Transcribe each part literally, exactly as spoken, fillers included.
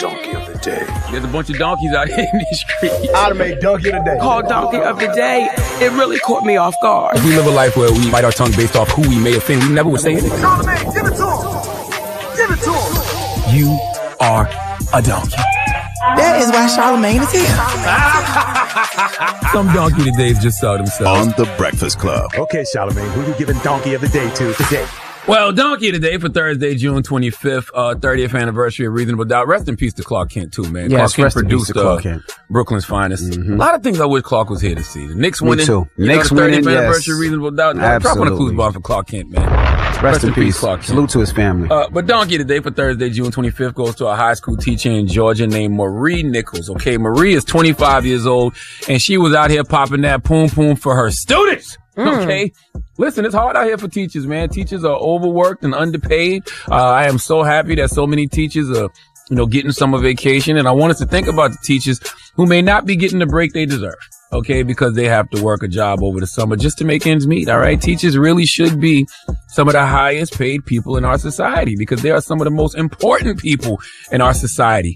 Donkey of the Day. There's a bunch of donkeys out here in these streets. I'd make Donkey of the Day. Called Donkey of the Day. It really caught me off guard. If we live a life where we bite our tongue based off who we may offend, we never would say anything. Charlamagne, give it to him. Give it to him. You are a donkey. That is why Charlamagne is here. Some donkey today just saw themselves. On The Breakfast Club. Okay, Charlamagne, who you giving Donkey of the Day to today? Well, donkey today for Thursday, June twenty-fifth, uh, thirtieth anniversary of Reasonable Doubt. Rest in peace to Clark Kent, too, man. Yes, Clark Kent rest in peace produced to Clark uh, Kent. Brooklyn's finest. Mm-hmm. A lot of things I wish Clark was here to see. The Knicks Me winning. too. You Knicks know, the thirtieth winning, anniversary yes. of Reasonable Doubt. Drop on a Absolutely. clues bomb for Clark Kent, man. Rest, Rest in, in peace, peace. Clark Kent. Salute to his family. Uh, but donkey today for Thursday, June twenty-fifth goes to a high school teacher in Georgia named Marie Nichols. Okay, Marie is twenty-five years old, and she was out here popping that poom poom for her students. Mm. Okay. Listen, it's hard out here for teachers, man. Teachers are overworked and underpaid. Uh, I am so happy that so many teachers are, you know, getting summer vacation. And I want us to think about the teachers who may not be getting the break they deserve. Okay. Because they have to work a job over the summer just to make ends meet. All right. Teachers really should be some of the highest paid people in our society because they are some of the most important people in our society.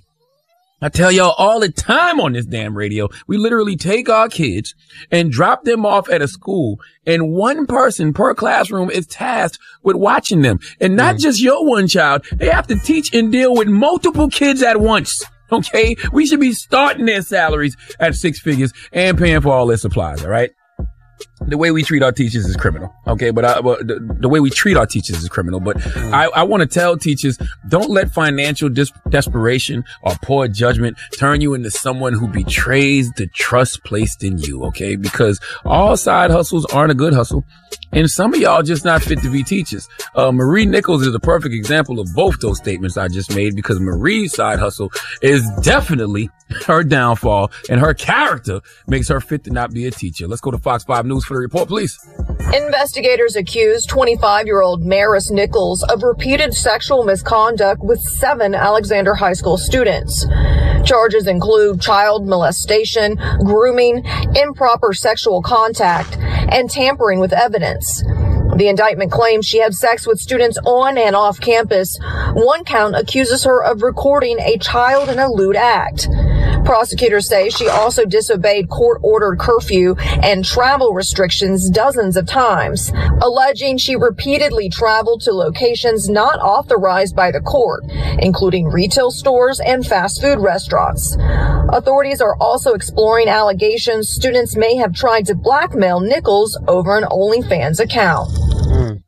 I tell y'all all the time on this damn radio, we literally take our kids and drop them off at a school, and one person per classroom is tasked with watching them. And not mm. just your one child, they have to teach and deal with multiple kids at once. Okay? We should be starting their salaries at six figures and paying for all their supplies, all right? The way we treat our teachers is criminal, okay? But, I, but the, the way we treat our teachers is criminal. But mm. I, I want to tell teachers, don't let financial dis- desperation or poor judgment turn you into someone who betrays the trust placed in you, okay? Because all side hustles aren't a good hustle. And some of y'all just not fit to be teachers. Uh, Marie Nichols is a perfect example of both those statements I just made because Marie's side hustle is definitely her downfall, and her character makes her fit to not be a teacher. Let's go to Fox five News for the report, please. Investigators accuse twenty-five-year-old Maris Nichols of repeated sexual misconduct with seven Alexander High School students. Charges include child molestation, grooming, improper sexual contact, and tampering with evidence. The indictment claims she had sex with students on and off campus. One count accuses her of recording a child in a lewd act. Prosecutors say she also disobeyed court-ordered curfew and travel restrictions dozens of times, alleging she repeatedly traveled to locations not authorized by the court, including retail stores and fast food restaurants. Authorities are also exploring allegations students may have tried to blackmail Nichols over an OnlyFans account. Mm.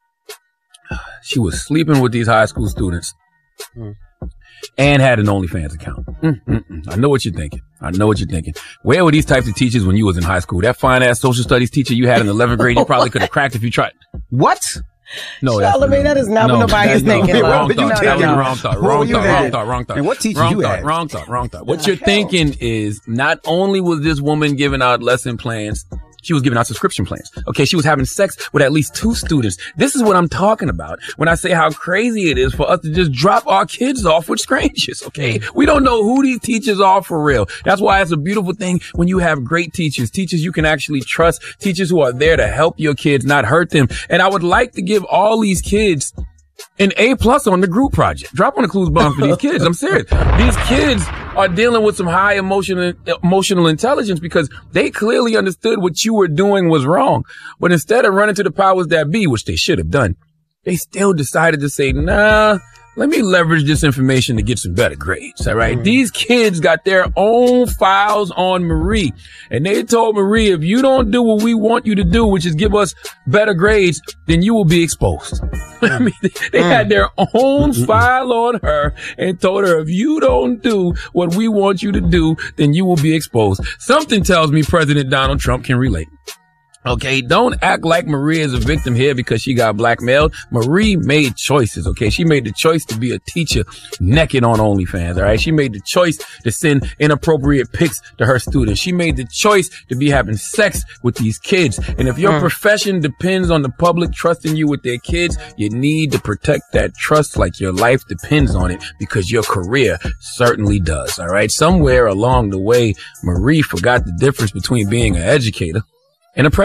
She was sleeping with these high school students. Mm. And had an OnlyFans account. Mm-mm-mm. I know what you're thinking. I know what you're thinking. Where were these types of teachers when you was in high school? That fine-ass social studies teacher you had in eleventh grade, you probably could have cracked if you tried. What? No, that's, Charlamagne, that is not no, what nobody is no, thinking. no, wrong What thought. you That was thinking? the wrong thought. What Wrong were you thought. thinking? Wrong thought. Wrong thought. And what teacher wrong you thought, had? Wrong thought. Wrong thought. What you're thinking is not only was this woman giving out lesson plans, she was giving out subscription plans. Okay, she was having sex with at least two students. This is what I'm talking about when I say how crazy it is for us to just drop our kids off with strangers. Okay, we don't know who these teachers are for real. That's why it's a beautiful thing when you have great teachers, teachers you can actually trust, teachers who are there to help your kids, not hurt them. And I would like to give all these kids an A plus on the group project. Drop on the clues bomb for these kids. I'm serious. These kids are dealing with some high emotional, emotional intelligence because they clearly understood what you were doing was wrong. But instead of running to the powers that be, which they should have done, they still decided to say, nah, let me leverage this information to get some better grades. All right. Mm-hmm. These kids got their own files on Marie, and they told Marie, if you don't do what we want you to do, which is give us better grades, then you will be exposed. I mean, they, they mm. had their own file on her and told her, if you don't do what we want you to do, then you will be exposed. Something tells me President Donald Trump can relate. Okay, don't act like Marie is a victim here because she got blackmailed. Marie made choices, okay? She made the choice to be a teacher naked on OnlyFans, all right? She made the choice to send inappropriate pics to her students. She made the choice to be having sex with these kids. And if your mm. profession depends on the public trusting you with their kids, you need to protect that trust like your life depends on it because your career certainly does, all right? Somewhere along the way, Marie forgot the difference between being an educator and a president.